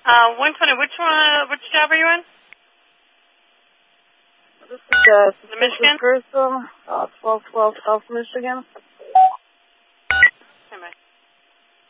120. Which job are you in? This is The Michigan? Person, 1212 South Michigan.